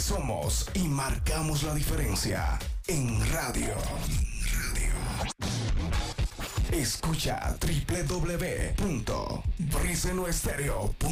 somos y marcamos la diferencia en radio. Escucha www.brisenoestereo.com.